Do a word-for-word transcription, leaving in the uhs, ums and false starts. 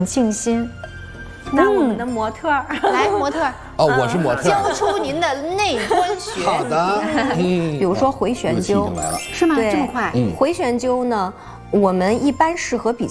静心。 那我们的模特儿来，模特儿哦，我是模特。 教出您的内关穴。 好的，嗯， 比如说回旋日期已灸经来了， 是吗？ 对这么快？ 嗯回旋灸呢，我们一般适合比较